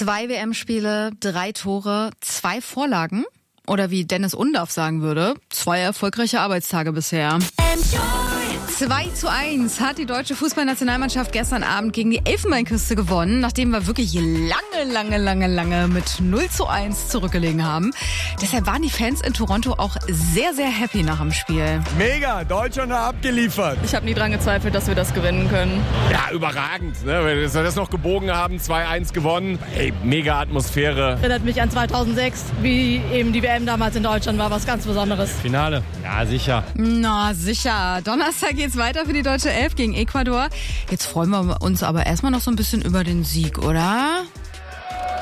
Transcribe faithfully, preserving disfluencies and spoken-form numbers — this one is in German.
Zwei W M-Spiele, drei Tore, zwei Vorlagen. Oder wie Dennis Undaff sagen würde, zwei erfolgreiche Arbeitstage bisher. zwei zu eins hat die deutsche Fußballnationalmannschaft gestern Abend gegen die Elfenbeinküste gewonnen, nachdem wir wirklich lange, lange, lange, lange mit null zu eins zurückgelegen haben. Deshalb waren die Fans in Toronto auch sehr, sehr happy nach dem Spiel. Mega, Deutschland hat abgeliefert. Ich habe nie dran gezweifelt, dass wir das gewinnen können. Ja, überragend, ne? Wenn wir das noch gebogen haben, zwei eins gewonnen. Hey, mega Atmosphäre. Erinnert mich an zweitausendsechs, wie eben die W M damals in Deutschland war, was ganz Besonderes. Finale, ja sicher. Na sicher, Donnerstag geht's weiter für die deutsche Elf gegen Ecuador. Jetzt freuen wir uns aber erstmal noch so ein bisschen über den Sieg, oder?